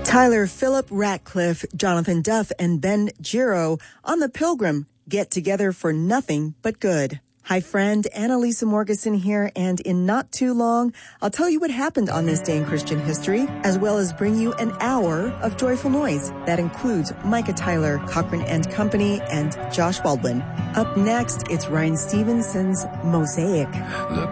Tyler, Philip Ratcliffe, Jonathan Duff, and Ben Giro on The Pilgrim get together for nothing but good. Hi, friend. Annalisa Morgeson here, and in not too long, I'll tell you what happened on this day in Christian history, as well as bring you an hour of joyful noise. That includes Micah Tyler, Cochran and Company, and Josh Baldwin. Up next, it's Ryan Stevenson's Mosaic.